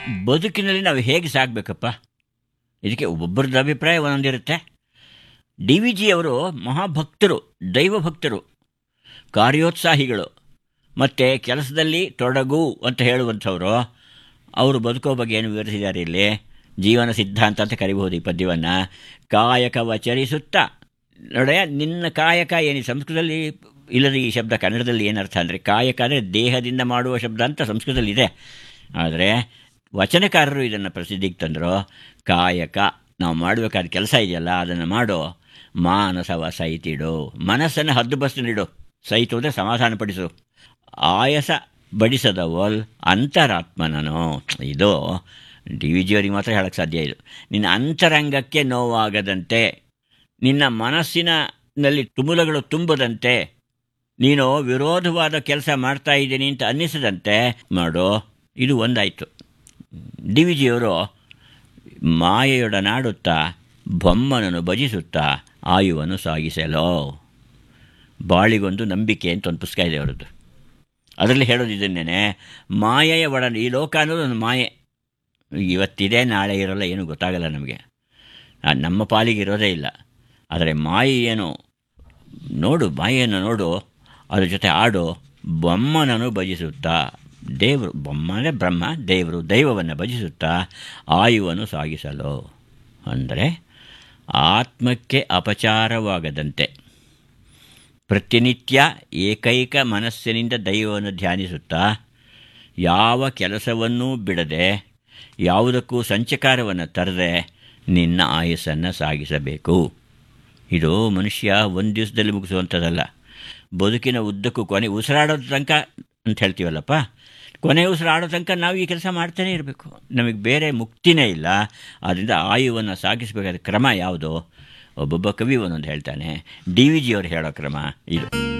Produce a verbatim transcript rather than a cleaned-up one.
ಬದುಕಿನಲ್ಲಿ ನಾವು ಹೇಗೆ ಸಾಗಬೇಕಪ್ಪ, ಇದಕ್ಕೆ ಒಬ್ಬೊಬ್ಬರದ್ದು ಅಭಿಪ್ರಾಯ ಒಂದೊಂದಿರುತ್ತೆ. ಡಿ ವಿ ಜಿಯವರು ಮಹಾಭಕ್ತರು, ದೈವಭಕ್ತರು, ಕಾರ್ಯೋತ್ಸಾಹಿಗಳು, ಮತ್ತು ಕೆಲಸದಲ್ಲಿ ತೊಡಗು ಅಂತ ಹೇಳುವಂಥವರು. ಅವರು ಬದುಕೋ ಬಗ್ಗೆ ಏನು ವಿವರಿಸಿದ್ದಾರೆ ಇಲ್ಲಿ, ಜೀವನ ಸಿದ್ಧಾಂತ ಅಂತ ಕರಿಬಹುದು ಈ ಪದ್ಯವನ್ನು. ಕಾಯಕವಚರಿಸುತ್ತಾ ನೋಡೆಯ ನಿನ್ನ ಕಾಯಕ ಏನು, ಸಂಸ್ಕೃತದಲ್ಲಿ ಇಲ್ಲದ ಈ ಶಬ್ದ ಕನ್ನಡದಲ್ಲಿ ಏನರ್ಥ ಅಂದರೆ, ಕಾಯಕ ಅಂದರೆ ದೇಹದಿಂದ ಮಾಡುವ ಶಬ್ದ ಅಂತ ಸಂಸ್ಕೃತದಲ್ಲಿ ಇದೆ. ಆದರೆ ವಚನಕಾರರು ಇದನ್ನು ಪ್ರಸಿದ್ಧಿಗೆ ತಂದರು. ಕಾಯಕ ನಾವು ಮಾಡಬೇಕಾದ ಕೆಲಸ ಇದೆಯಲ್ಲ ಅದನ್ನು ಮಾಡೋ, ಮಾನಸವ ಸೈತಿಡು, ಮನಸ್ಸನ್ನು ಹದ್ದು ಬಸ್ತಿಡು, ಸೈತು ಅಂದರೆ ಸಮಾಧಾನಪಡಿಸು, ಆಯಸ ಬಡಿಸದವಲ್ ಅಂತರಾತ್ಮನನು. ಇದು ಡಿ ವಿ ಜಿಯವರಿಗೆ ಮಾತ್ರ ಹೇಳೋಕ್ಕೆ ಸಾಧ್ಯ. ಇದು ನಿನ್ನ ಅಂತರಂಗಕ್ಕೆ ನೋವಾಗದಂತೆ, ನಿನ್ನ ಮನಸ್ಸಿನಲ್ಲಿ ತುಮುಲಗಳು ತುಂಬದಂತೆ, ನೀನು ವಿರೋಧವಾದ ಕೆಲಸ ಮಾಡ್ತಾ ಇದ್ದೀನಿ ಅಂತ ಅನ್ನಿಸದಂತೆ ಮಾಡೋ. ಇದು ಒಂದಾಯಿತು. D V ಜಿಯವರು ಮಾಯೆಯೊಡನಾಡುತ್ತಾ ಬೊಮ್ಮನನ್ನು ಭಜಿಸುತ್ತಾ ಆಯುವನ್ನು ಸಾಗಿಸಲೋ. ಬಾಳಿಗೊಂದು ನಂಬಿಕೆ ಅಂತ ಒಂದು ಪುಸ್ತಕ ಇದೆ ಅವರದ್ದು. ಅದರಲ್ಲಿ ಹೇಳೋದು ಇದನ್ನೇ, ಮಾಯೆಯ ಒಡ, ಈ ಲೋಕ ಅನ್ನೋದು ಒಂದು ಮಾಯೆ, ಇವತ್ತಿದೆ ನಾಳೆ ಇರೋಲ್ಲ, ಏನೂ ಗೊತ್ತಾಗಲ್ಲ ನಮಗೆ, ನಮ್ಮ ಪಾಲಿಗೆ ಇರೋದೇ ಇಲ್ಲ. ಆದರೆ ಮಾಯೆ ಏನು ನೋಡು, ಮಾಯೆಯನ್ನು ನೋಡು, ಅದ್ರ ಜೊತೆ ಆಡು. ಬೊಮ್ಮನನ್ನು ಭಜಿಸುತ್ತಾ, ದೇವರು, ಬೊಮ್ಮ ಅಂದರೆ ಬ್ರಹ್ಮ, ದೇವರು, ದೈವವನ್ನು ಭಜಿಸುತ್ತಾ ಆಯುವನ್ನು ಸಾಗಿಸಲು. ಅಂದರೆ ಆತ್ಮಕ್ಕೆ ಅಪಚಾರವಾಗದಂತೆ ಪ್ರತಿನಿತ್ಯ ಏಕೈಕ ಮನಸ್ಸಿನಿಂದ ದೈವವನ್ನು ಧ್ಯಾನಿಸುತ್ತಾ, ಯಾವ ಕೆಲಸವನ್ನೂ ಬಿಡದೆ, ಯಾವುದಕ್ಕೂ ಸಂಚಕಾರವನ್ನು ತರದೆ ನಿನ್ನ ಆಯಸ್ಸನ್ನು ಸಾಗಿಸಬೇಕು. ಇದು ಮನುಷ್ಯ ಒಂದು ದಿವಸದಲ್ಲಿ ಮುಗಿಸುವಂಥದ್ದಲ್ಲ. ಬದುಕಿನ ಉದ್ದಕ್ಕೂ ಕೊನೆ ಉಸಿರಾಡೋದ ತನಕ ಅಂತ ಹೇಳ್ತೀವಲ್ಲಪ್ಪ, ಕೊನೆ ಉಸಿರಾಡೋ ತನಕ ನಾವು ಈ ಕೆಲಸ ಮಾಡ್ತಾನೇ ಇರಬೇಕು. ನಮಗೆ ಬೇರೆ ಮುಕ್ತಿನೇ ಇಲ್ಲ. ಆದ್ದರಿಂದ ಆಯುವನ್ನು ಸಾಗಿಸಬೇಕಾದ ಕ್ರಮ ಯಾವುದು? ಒಬ್ಬೊಬ್ಬ ಕವಿ ಒಂದೊಂದು ಹೇಳ್ತಾನೆ. ಡಿ ವಿ ಜಿಯವರು ಹೇಳೋ ಕ್ರಮ ಇದು.